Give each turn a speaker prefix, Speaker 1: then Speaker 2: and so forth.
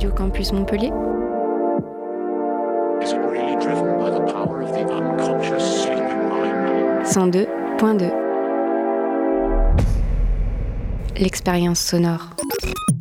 Speaker 1: Radio Campus Montpellier.
Speaker 2: Is it really driven by the power of the unconscious sleeping mind?
Speaker 1: 102.2. L'expérience sonore.